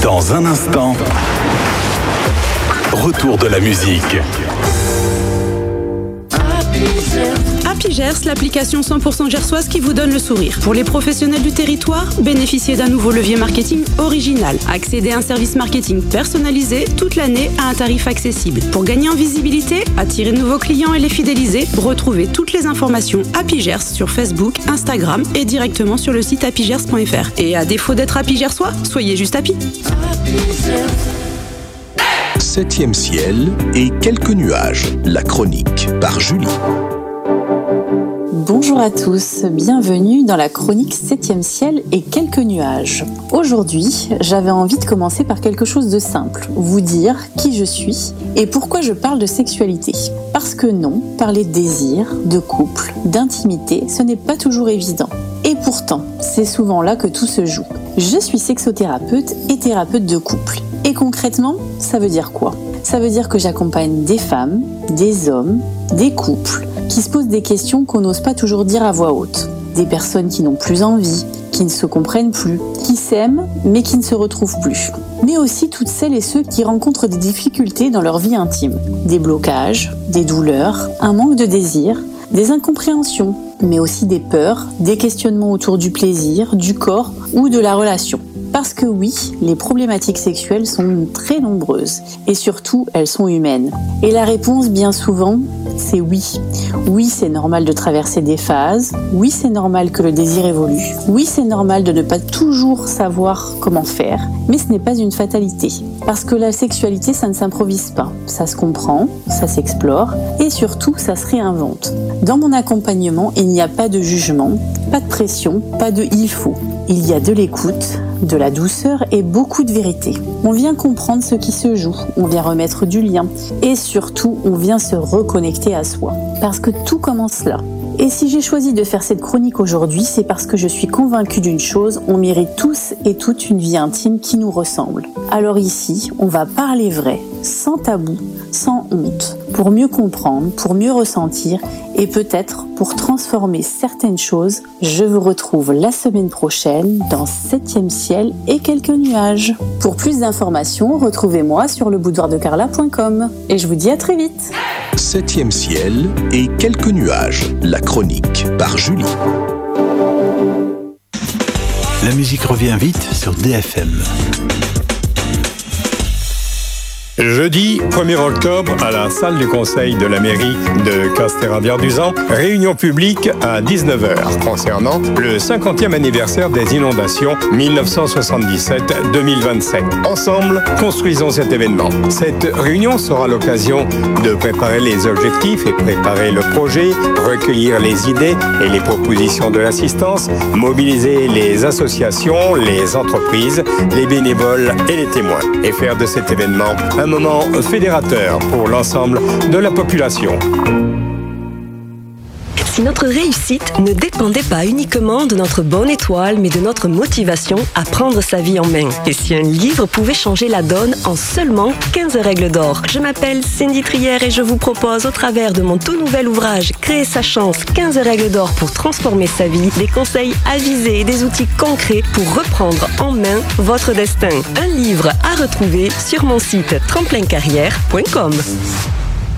Dans un instant, retour de la musique. Happy Gers, l'application 100% gersoise qui vous donne le sourire. Pour les professionnels du territoire, bénéficiez d'un nouveau levier marketing original. Accédez à un service marketing personnalisé toute l'année à un tarif accessible. Pour gagner en visibilité, attirer de nouveaux clients et les fidéliser, retrouvez toutes les informations Happy Gers sur Facebook, Instagram et directement sur le site happygers.fr. Et à défaut d'être Happy Gersois, soyez juste happy. 7e ciel et quelques nuages. La chronique par Julie. Bonjour à tous, bienvenue dans la chronique 7e ciel et quelques nuages. Aujourd'hui, j'avais envie de commencer par quelque chose de simple, vous dire qui je suis et pourquoi je parle de sexualité. Parce que non, parler de désir, de couple, d'intimité, ce n'est pas toujours évident. Et pourtant, c'est souvent là que tout se joue. Je suis sexothérapeute et thérapeute de couple. Et concrètement, ça veut dire quoi ? Ça veut dire que j'accompagne des femmes, des hommes, des couples qui se posent des questions qu'on n'ose pas toujours dire à voix haute. Des personnes qui n'ont plus envie, qui ne se comprennent plus, qui s'aiment mais qui ne se retrouvent plus. Mais aussi toutes celles et ceux qui rencontrent des difficultés dans leur vie intime. Des blocages, des douleurs, un manque de désir, des incompréhensions, mais aussi des peurs, des questionnements autour du plaisir, du corps ou de la relation. Parce que oui, les problématiques sexuelles sont très nombreuses et surtout, elles sont humaines. Et la réponse, bien souvent, c'est oui. Oui, c'est normal de traverser des phases. Oui, c'est normal que le désir évolue. Oui, c'est normal de ne pas toujours savoir comment faire. Mais ce n'est pas une fatalité. Parce que la sexualité, ça ne s'improvise pas. Ça se comprend, ça s'explore et surtout, ça se réinvente. Dans mon accompagnement, il n'y a pas de jugement, pas de pression, pas de « il faut ». Il y a de l'écoute, de la douceur et beaucoup de vérité. On vient comprendre ce qui se joue, on vient remettre du lien et surtout, on vient se reconnecter à soi. Parce que tout commence là. Et si j'ai choisi de faire cette chronique aujourd'hui, c'est parce que je suis convaincue d'une chose, on mérite tous et toutes une vie intime qui nous ressemble. Alors ici, on va parler vrai, sans tabou, sans honte, pour mieux comprendre, pour mieux ressentir et peut-être pour transformer certaines choses. Je vous retrouve la semaine prochaine dans 7e ciel et quelques nuages. Pour plus d'informations, retrouvez-moi sur leboudoirdecarla.com et je vous dis à très vite. 7e ciel et quelques nuages. La chronique par Julie. La musique revient vite sur DFM. Jeudi 1er octobre, à la salle du conseil de la mairie de Castérabière-Duzan, réunion publique à 19h concernant le 50e anniversaire des inondations 1977-2027. Ensemble, construisons cet événement. Cette réunion sera l'occasion de préparer les objectifs et préparer le projet, recueillir les idées et les propositions de l'assistance, mobiliser les associations, les entreprises, les bénévoles et les témoins et faire de cet événement un moment fédérateur pour l'ensemble de la population. Si notre réussite ne dépendait pas uniquement de notre bonne étoile, mais de notre motivation à prendre sa vie en main. Et si un livre pouvait changer la donne en seulement 15 règles d'or. Je m'appelle Cindy Trière et je vous propose au travers de mon tout nouvel ouvrage Créer sa chance, 15 règles d'or pour transformer sa vie, des conseils avisés et des outils concrets pour reprendre en main votre destin. Un livre à retrouver sur mon site tremplincarrière.com.